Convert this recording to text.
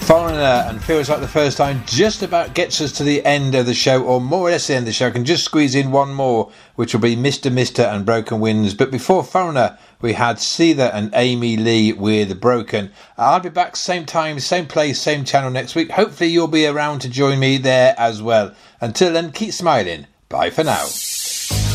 Foreigner and Feels Like the First Time just about gets us to the end of the show, or more or less the end of the show. I can just squeeze in one more, which will be Mr. and Broken Winds. But before Foreigner, we had Seether and Amy Lee with Broken. I'll be back same time, same place, same channel next week. Hopefully you'll be around to join me there as well. Until then, keep smiling. Bye for now.